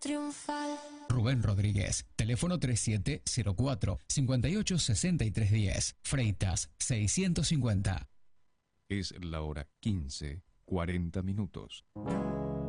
triunfal. Rubén Rodríguez, teléfono 3704-586310, Freitas 650. Es la hora 15:40.